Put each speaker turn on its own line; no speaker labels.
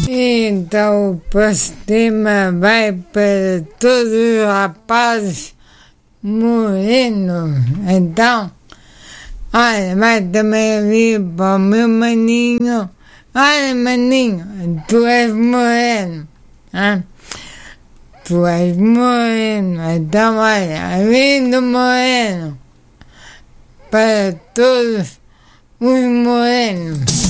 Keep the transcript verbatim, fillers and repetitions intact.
Então o Pastema vai para todos os rapazes morenos. Então, olha, vai também ali para o meu maninho. Olha, maninho, tu és moreno. Hein? Tu és moreno. Então, olha, lindo moreno. Para todos os morenos.